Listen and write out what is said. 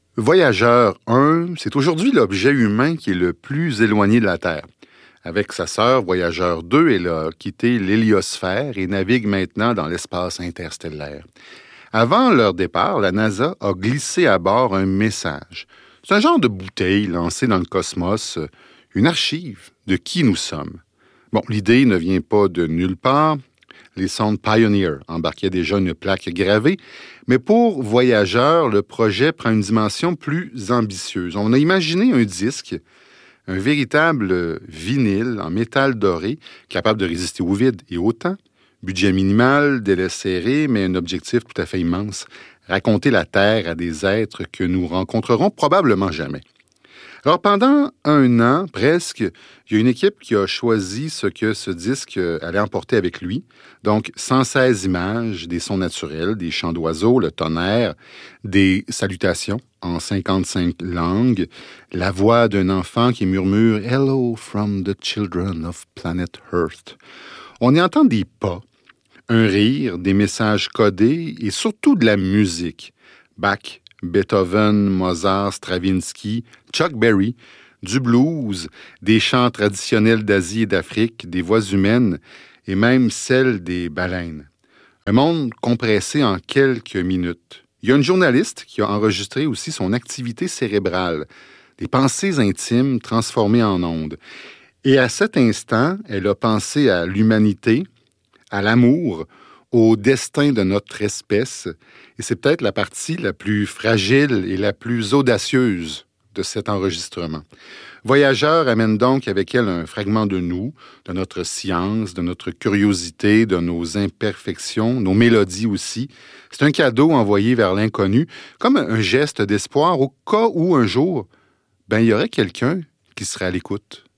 Voyageur 1, c'est aujourd'hui l'objet humain qui est le plus éloigné de la Terre. Avec sa sœur, Voyageur 2, elle a quitté l'héliosphère et navigue maintenant dans l'espace interstellaire. Avant leur départ, la NASA a glissé à bord un message. C'est un genre de bouteille lancée dans le cosmos, une archive de qui nous sommes. Bon, l'idée ne vient pas de nulle part. Les sondes Pioneer embarquaient déjà une plaque gravée, mais pour Voyageur, le projet prend une dimension plus ambitieuse. On a imaginé un disque, un véritable vinyle en métal doré, capable de résister au vide et au temps. Budget minimal, délai serré, mais un objectif tout à fait immense. Raconter la Terre à des êtres que nous rencontrerons probablement jamais. Alors, pendant un an, presque, il y a une équipe qui a choisi ce que ce disque allait emporter avec lui. Donc, 116 images, des sons naturels, des chants d'oiseaux, le tonnerre, des salutations en 55 langues, la voix d'un enfant qui murmure « Hello from the children of planet Earth ». On y entend des pas, un rire, des messages codés et surtout de la musique. Bach, Beethoven, Mozart, Stravinsky, Chuck Berry, du blues, des chants traditionnels d'Asie et d'Afrique, des voix humaines et même celles des baleines. Un monde compressé en quelques minutes. Il y a une journaliste qui a enregistré aussi son activité cérébrale, des pensées intimes transformées en ondes. Et à cet instant, elle a pensé à l'humanité, à l'amour, au destin de notre espèce. Et c'est peut-être la partie la plus fragile et la plus audacieuse de cet enregistrement. Voyageur amène donc avec elle un fragment de nous, de notre science, de notre curiosité, de nos imperfections, nos mélodies aussi. C'est un cadeau envoyé vers l'inconnu, comme un geste d'espoir au cas où un jour, il y aurait quelqu'un qui serait à l'écoute.